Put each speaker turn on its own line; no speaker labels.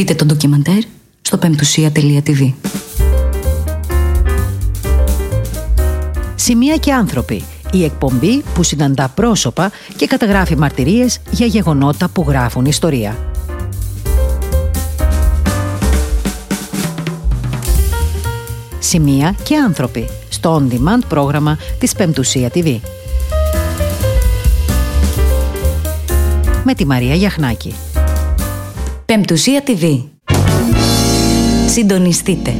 Δείτε το ντοκιμαντέρ στο πεμπτουσία.tv.
Σημεία και άνθρωποι. Η εκπομπή που συναντά πρόσωπα και καταγράφει μαρτυρίες για γεγονότα που γράφουν ιστορία. Σημεία και άνθρωποι στο on-demand πρόγραμμα της Πεμπτουσία TV. Με τη Μαρία Γιαχνάκη.
Πεμπτουσία TV. Συντονιστείτε.